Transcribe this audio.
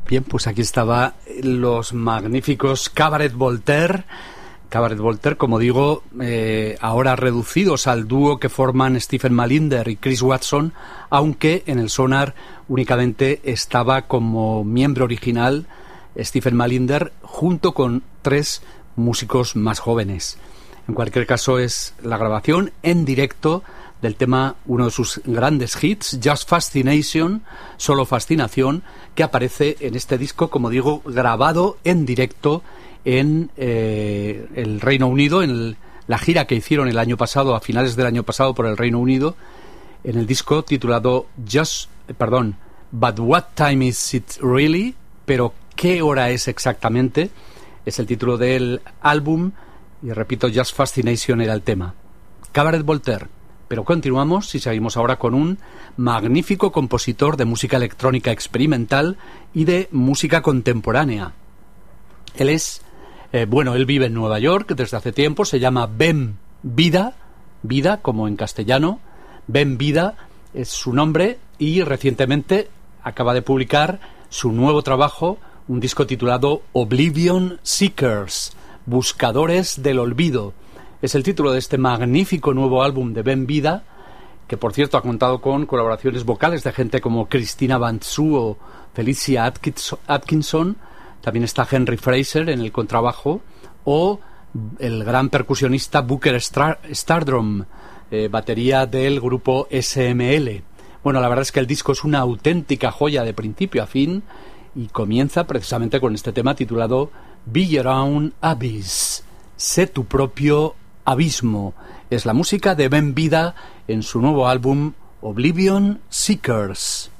Bien, pues aquí estaba los magníficos Cabaret Voltaire. Cabaret Voltaire, como digo, ahora reducidos al dúo que forman Stephen Mallinder y Chris Watson, aunque en el sonar únicamente estaba como miembro original Stephen Mallinder junto con 3 músicos más jóvenes. En cualquier caso, es la grabación en directo del tema, uno de sus grandes hits, Just Fascination, solo fascinación, que aparece en este disco, como digo, grabado en directo en el Reino Unido, en la gira que hicieron el año pasado, a finales del año pasado, por el Reino Unido, en el disco titulado But What Time Is It Really? Pero ¿qué hora es exactamente? Es el título del álbum, y repito, Just Fascination era el tema. Cabaret Voltaire. Pero continuamos y seguimos ahora con un magnífico compositor de música electrónica experimental y de música contemporánea. Él es, él vive en Nueva York desde hace tiempo, se llama Ben Vida, Vida como en castellano, Ben Vida es su nombre, y recientemente acaba de publicar su nuevo trabajo, un disco titulado Oblivion Seekers, Buscadores del Olvido. Es el título de este magnífico nuevo álbum de Ben Vida, que por cierto ha contado con colaboraciones vocales de gente como Christina Van Zyl o Felicia Atkinson. También está Henry Fraser en el contrabajo, o el gran percusionista Booker Stardom, batería del grupo SML. Bueno, la verdad es que el disco es una auténtica joya de principio a fin, y comienza precisamente con este tema titulado Be Your Own Abyss, sé tu propio abismo. Es la música de Ben Vida en su nuevo álbum Oblivion Seekers.